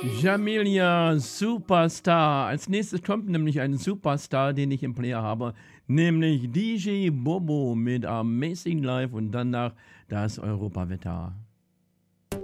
Jamilia Superstar. Als nächstes kommt nämlich ein Superstar, den ich im Player habe, nämlich DJ Bobo mit Amazing Life und danach das Europawetter.